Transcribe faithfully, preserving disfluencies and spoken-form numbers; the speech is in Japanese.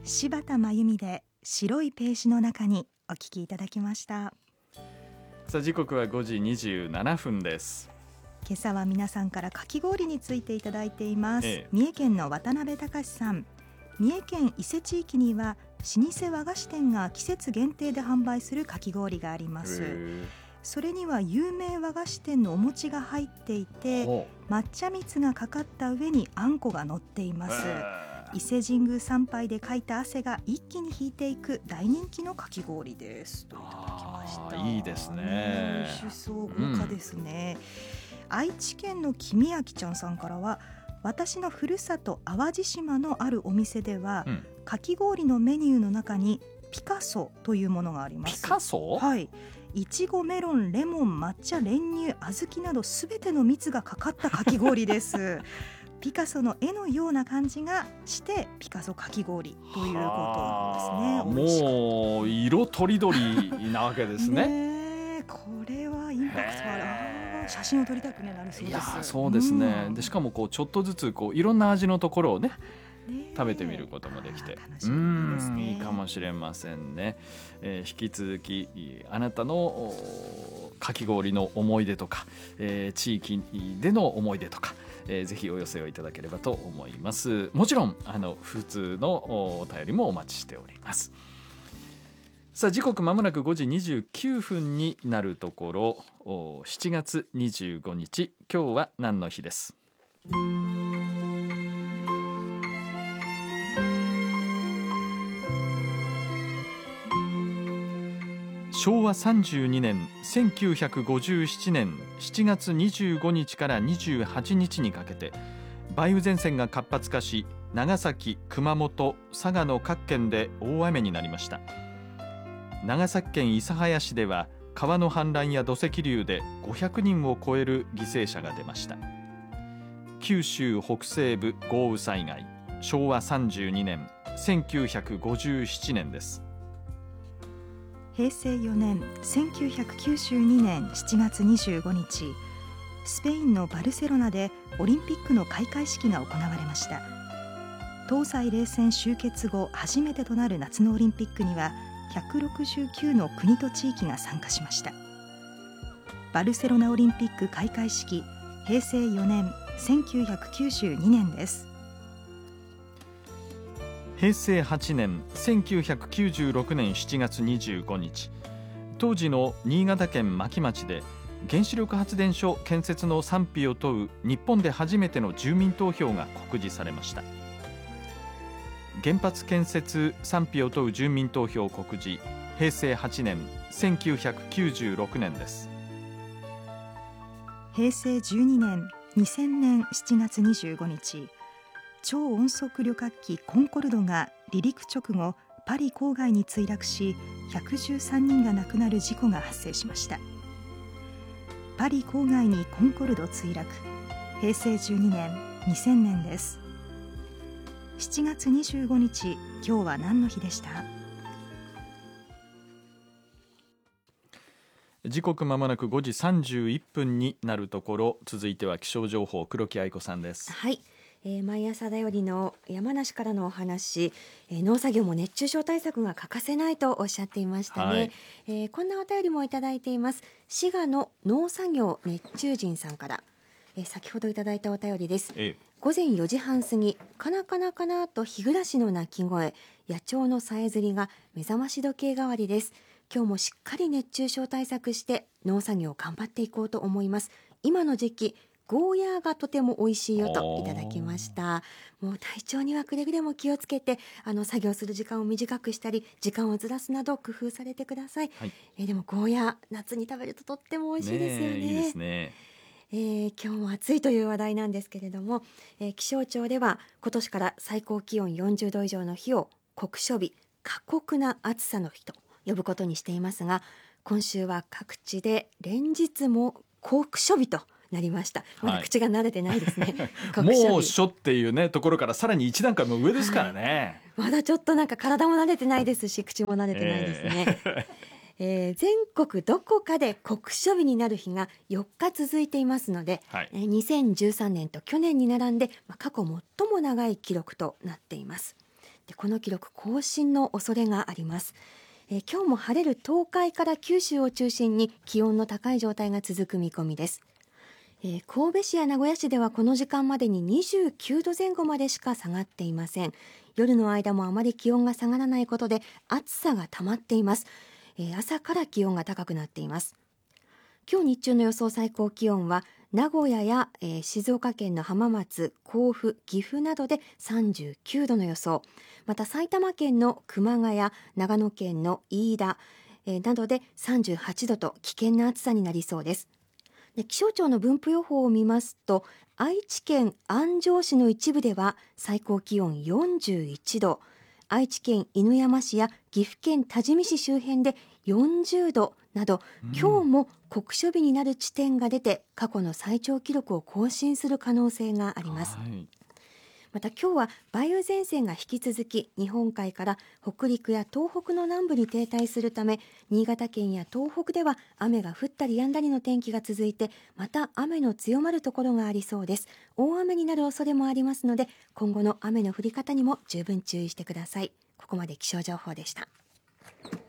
柴田真由美で白いページの中にお聞きいただきました。 さあ時刻はごじにじゅうななふんです。 今朝は皆さんからかき氷についていただいています、 ええ、 三重県の渡辺隆さん。三重県伊勢地域には老舗和菓子店が季節限定で販売するかき氷があります。それには有名和菓子店のお餅が入っていて抹茶蜜がかかった上にあんこが乗っています。伊勢神宮参拝でかいた汗が一気に引いていく大人気のかき氷ですといただきました。 いいですね。 美味しそう、豪華ですね、うん、愛知県の君明ちゃんさんからは、私のふるさと淡路島のあるお店では、うん、かき氷のメニューの中にピカソというものがあります。 ピカソ？ はい、いちご、メロン、レモン、抹茶、練乳、小豆などすべての蜜がかかったかき氷ですピカソの絵のような感じがしてピカソかき氷ということなんですね。 もう色とりどりなわけですねね、これはインパクトある。あ、写真を撮りたくなるそうです。 いやそうですね、うん、でしかもこうちょっとずつこういろんな味のところをね食べてみることもできて、 楽しみですね、 うん、いいかもしれませんね、えー、引き続きあなたのかき氷の思い出とか、えー、地域での思い出とか、えー、ぜひお寄せをいただければと思います。もちろんあの普通のお便りもお待ちしております。さあ時刻まもなくごじにじゅうきゅうふんになるところ、しちがつにじゅうごにち、今日は何の日です。しょうわさんじゅうにねんせんきゅうひゃくごじゅうななねんしちがつにじゅうごにちからにじゅうはちにちにかけて梅雨前線が活発化し、長崎、熊本、佐賀の各県で大雨になりました。長崎県諫早市では川の氾濫や土石流でごひゃくにんを超える犠牲者が出ました。九州北西部豪雨災害、しょうわさんじゅうにねんせんきゅうひゃくごじゅうななねんです。 へいせいよねんせんきゅうひゃくきゅうじゅうにねんしちがつにじゅうごにち、スペインのバルセロナでオリンピックの開会式が行われました。東西冷戦終結後初めてとなる夏のオリンピックにはひゃくろくじゅうきゅうの国と地域が参加しました。バルセロナオリンピック開会式、へいせいよねんせんきゅうひゃくきゅうじゅうにねんです。 へいせいはちねんせんきゅうひゃくきゅうじゅうろくねんしちがつにじゅうごにち、当時の新潟県牧町で原子力発電所建設の賛否を問う日本で初めての住民投票が告示されました。原発建設賛否を問う住民投票告示、へいせいはちねんせんきゅうひゃくきゅうじゅうろくねんです。 へいせいじゅうにねんにせんねんしちがつにじゅうごにち、超音速旅客機コンコルドが離陸直後パリ郊外に墜落しひゃくじゅうさんにんが亡くなる事故が発生しました。パリ郊外にコンコルド墜落、へいせいじゅうにねんにせんねんです。しちがつにじゅうごにち、今日は何の日でした？ 時刻まもなくごじさんじゅういっぷんになるところ、続いては気象情報、黒木愛子さんです。 はい、えー、毎朝だよりの山梨からのお話、えー、農作業も熱中症対策が欠かせないとおっしゃっていましたね、はい、えー、こんなお便りもいただいています。滋賀の農作業熱中人さんから、えー、先ほどいただいたお便りです。ええ、午前よじはん過ぎ、カナカナカナと日暮らしの鳴き声、野鳥のさえずりが目覚まし時計代わりです。今日もしっかり熱中症対策して農作業を頑張っていこうと思います。今の時期ゴーヤーがとても美味しいよといただきました。もう体調にはくれぐれも気をつけて、あの作業する時間を短くしたり時間をずらすなど工夫されてください、はい、えー、でもゴーヤー夏に食べるととっても美味しいですよね。 ね、いいですね。 えー、今日も暑いという話題なんですけれども、えー、気象庁では今年から最高気温よんじゅうど以上の日を酷暑日、過酷な暑さの日と呼ぶことにしていますが、今週は各地で連日も酷暑日となりました。まだ口が慣れてないですね、 はい、もう暑っていうねところからさらに一段階も上ですからね、 はい、まだちょっとなんか体も慣れてないですし口も慣れてないですね、えーえー、全国どこかで酷暑日になる日がよっか続いていますので、はい、えー、にせんじゅうさんねんと去年に並んで、まあ、過去最も長い記録となっています。 でこの記録更新の恐れがあります。えー、今日も晴れる東海から九州を中心に気温の高い状態が続く見込みです。えー、神戸市や名古屋市ではこの時間までににじゅうきゅうどぜん後までしか下がっていません。夜の間もあまり気温が下がらないことで暑さが溜まっています。えー、朝から気温が高くなっています。今日日中の予想最高気温は名古屋や、えー、静岡県の浜松、甲府、岐阜などでさんじゅうきゅうどの予想、また埼玉県の熊谷、長野県の飯田、えー、などでさんじゅうはちどと危険な暑さになりそうです。で気象庁の分布予報を見ますと、愛知県安城市の一部では最高気温よんじゅういちど、愛知県犬山市や岐阜県多治見市周辺でよんじゅうどなど、うん、今日も酷暑日になる地点が出て過去の最長記録を更新する可能性があります。はい、また今日は梅雨前線が引き続き日本海から北陸や東北の南部に停滞するため、新潟県や東北では雨が降ったり止んだりの天気が続いて、また雨の強まるところがありそうです。大雨になる恐れもありますので、今後の雨の降り方にも十分注意してください。ここまで気象情報でした。